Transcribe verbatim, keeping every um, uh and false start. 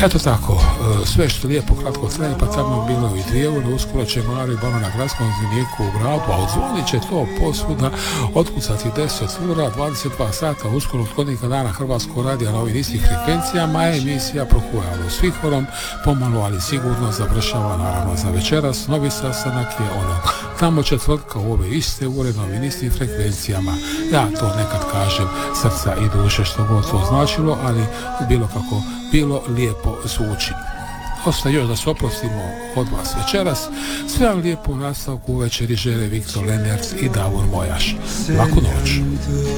Eto tako, sve što lijepo kratko traje, pa tamo bilo i dvije ure, uskoro će mali bano na gradskom zvoniku u gradu, a odzvonit će to posvuda, otkucati deset ura, dvadeset dva sata, uskoro od kodnika dana Hrvatskog radija na ovim istih frekvencijama, a emisija Prohujalo s Vihorom pomalo, ali sigurno završava naravno za večeras. Novi sastanak je ono tamo četvrtka u ove iste ure na ovim istim frekvencijama. Ja to nekad kažem srca i duše, što god to značilo, ali bilo kako bilo, lijepo zvuči. Ostaje još da se oprostimo od vas večeras. Sve vam lijepo u nastavku večeri žele Viktor Lenert i Davor Mojaš. Laku noć.